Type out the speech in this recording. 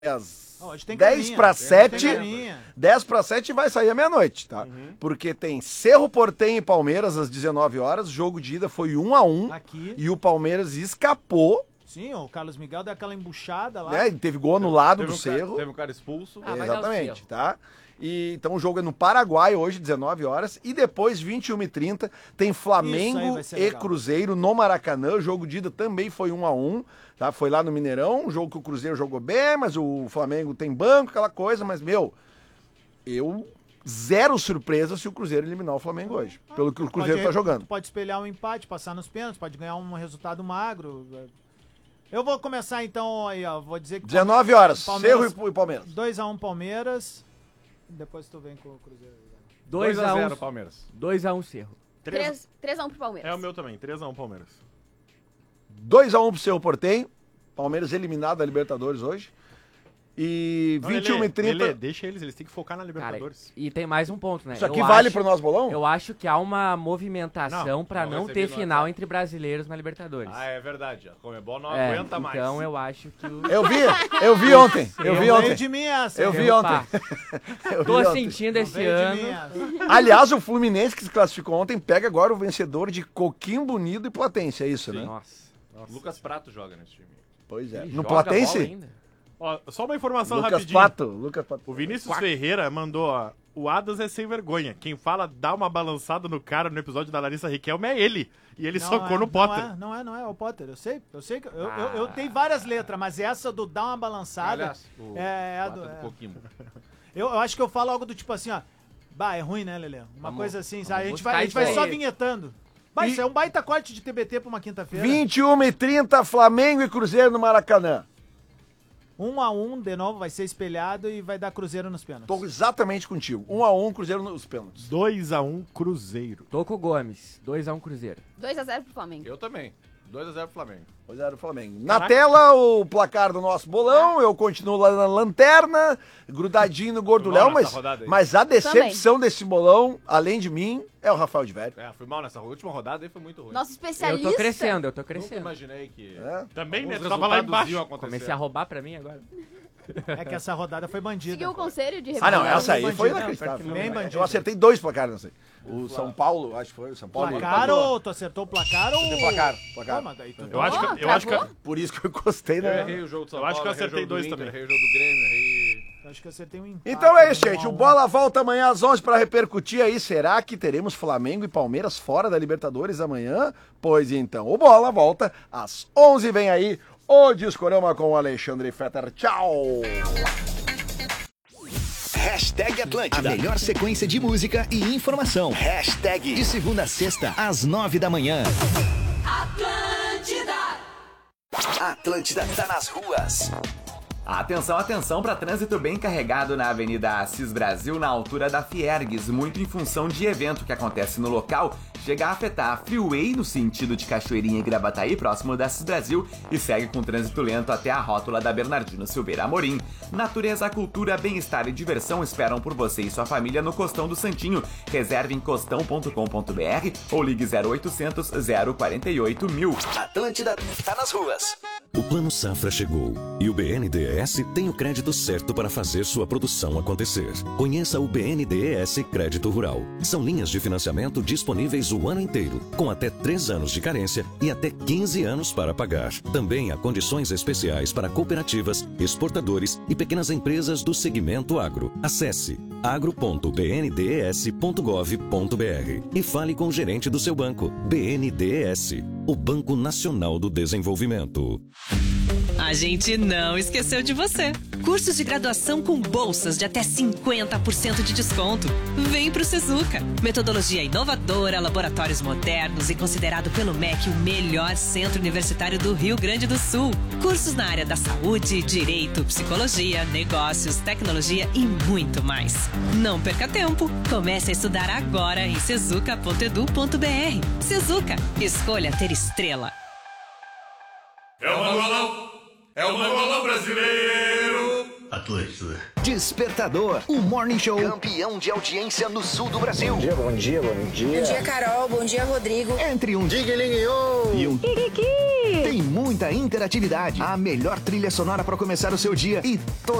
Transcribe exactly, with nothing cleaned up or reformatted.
dez para sete, dez para sete vai sair à meia-noite, tá? Uhum. Porque tem Cerro Porteño e Palmeiras às dezenove horas, jogo de ida foi um a um aqui. E o Palmeiras escapou. Sim, o Carlos Miguel deu aquela embuchada lá. É, teve gol no lado teve do um Cerro. Cara, teve um cara expulso. Ah, exatamente, tá? E, então o jogo é no Paraguai hoje, dezenove horas, e depois, vinte e uma e trinta, tem Flamengo e Cruzeiro no Maracanã. O jogo de ida também foi um a um, tá? Foi lá no Mineirão, um jogo que o Cruzeiro jogou bem, mas o Flamengo tem banco, aquela coisa, mas, meu, eu zero surpresa se o Cruzeiro eliminar o Flamengo hoje, ah, pelo que o Cruzeiro pode, tá jogando. Pode espelhar um empate, passar nos pênaltis, pode ganhar um resultado magro. Eu vou começar então aí, ó, vou dizer que... dezenove horas, Palmeiras, Cerro e Palmeiras. dois a um Palmeiras... Depois tu vem com o Cruzeiro. dois a zero Palmeiras. dois a um Cerro. três a um pro Palmeiras. É o meu também, três a um Palmeiras. dois a um pro Cerro Porteño. Palmeiras eliminado da Libertadores hoje. E não, vinte e uma e trinta... Lelê, deixa eles, eles têm que focar na Libertadores. Cara, e tem mais um ponto, né? Isso aqui eu vale acho, pro nosso bolão? Eu acho que há uma movimentação não, pra não, não ter final entre brasileiros na Libertadores. Ah, é verdade. A Conmebol não é, aguenta mais. Então eu acho que... O... Eu vi, eu vi ontem. Eu vi ontem. De mim essa, eu vi ontem. eu Tô vi sentindo ontem. Esse ano. Aliás, o Fluminense que se classificou ontem pega agora o vencedor de Coquimbo Unido e Platense, é isso, Sim. né? Nossa. Nossa. Lucas Prato joga nesse time. Pois é. Ele no Platense? Ó, só uma informação Lucas rapidinho. Pato, Lucas Pato. O Vinícius Ferreira mandou, ó, o Adas é sem vergonha. Quem fala dá uma balançada no cara no episódio da Larissa Riquelme é ele. E ele não socou é, no Potter. Não é, não é, não é, o Potter. Eu sei, eu sei que eu, ah. eu, eu tenho várias letras, mas essa do dar uma balançada Aliás, o é, é a do, do é. Coquimbo. Eu, eu acho que eu falo algo do tipo assim, ó. Bah, é ruim, né, Lelê? Uma vamos, coisa assim, sabe? A gente vai, a gente vai só vinhetando. Bah, isso é um baita corte de T B T pra uma quinta-feira. vinte e uma e trinta, Flamengo e Cruzeiro no Maracanã. Um a um, de novo, vai ser espelhado e vai dar Cruzeiro nos pênaltis. Tô exatamente contigo. Um a um, Cruzeiro nos pênaltis. dois a um, Cruzeiro. Tô com o Gomes. dois a um, Cruzeiro. dois a zero pro Flamengo. Eu também. dois a zero pro Flamengo. dois a zero pro Flamengo. Na Caraca. Tela, o placar do nosso bolão. Eu continuo lá na lanterna, grudadinho no Gorduléu, mas, mas a decepção também. Desse bolão, além de mim, é o Rafael de Velho. É, fui mal nessa última rodada e foi muito ruim. Nosso especialista. Eu tô crescendo, eu tô crescendo. Nunca imaginei que... É. Também, né? Tava lá embaixo. Comecei a roubar pra mim agora. É que essa rodada foi bandida. Seguiu o conselho de Ah, não, essa aí foi inacreditável. Bem bandida. Eu acertei dois placares nessa aí. O São Paulo, acho que foi o São Paulo. Placar ou tu acertou o placar ou... Placar, placar. Oh, mas daí tu... Eu acho que... Eu acho que... Por isso que eu encostei, né? Eu errei o jogo do São Paulo. Eu acho que eu acertei dois também. Errei o jogo do Grêmio, errei... Acho que eu acertei um empate. Então é isso, gente. O Bola volta amanhã às onze para repercutir aí. Será que teremos Flamengo e Palmeiras fora da Libertadores amanhã? Pois então, o Bola volta às onze. Vem aí o Discorama com o Alexandre Fetter. Tchau! Hashtag Atlântida. A melhor sequência de música e informação. Hashtag. De segunda a sexta, às nove da manhã. Atlântida. Atlântida tá nas ruas. Atenção, atenção para trânsito bem carregado na Avenida Assis Brasil, na altura da Fiergues, muito em função de evento que acontece no local. Chega a afetar a Freeway no sentido de Cachoeirinha e Gravataí, próximo da Assis Brasil, e segue com trânsito lento até a rótula da Bernardino Silveira Amorim. Natureza, cultura, bem-estar e diversão esperam por você e sua família no Costão do Santinho. Reserve em costão ponto com ponto br ou ligue zero oitocentos, zero quarenta e oito mil. Atlântida tá nas ruas. O Plano Safra chegou e o B N D E S tem o crédito certo para fazer sua produção acontecer. Conheça o B N D E S Crédito Rural. São linhas de financiamento disponíveis o ano inteiro, com até três anos de carência e até quinze anos para pagar. Também há condições especiais para cooperativas, exportadores e pequenas empresas do segmento agro. Acesse agro ponto b n d e s ponto gov ponto b r e fale com o gerente do seu banco. B N D E S, o Banco Nacional do Desenvolvimento. A gente não esqueceu de você. Cursos de graduação com bolsas de até cinquenta por cento de desconto. Vem pro Sezuca. Metodologia inovadora, laboratórios modernos e considerado pelo M E C o melhor centro universitário do Rio Grande do Sul. Cursos na área da saúde, direito, psicologia, negócios, tecnologia e muito mais. Não perca tempo. Comece a estudar agora em sezuca ponto edu ponto b r. Sezuca. Escolha ter estrela. É o Mangualão, é o Mangualão brasileiro. tudo. Despertador, o Morning Show campeão de audiência no sul do Brasil. Bom dia, bom dia, bom dia. Bom dia, Carol. Bom dia, Rodrigo. Entre um Digue-lingue-ô e um Kikiki. Tem muita interatividade. A melhor trilha sonora para começar o seu dia e